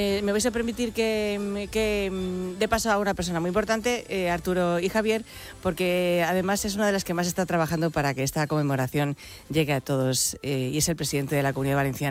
Me vais a permitir que dé paso a una persona muy importante, Arturo y Javier, porque además es una de las que más está trabajando para que esta conmemoración llegue a todos y es el presidente de la Comunidad Valenciana.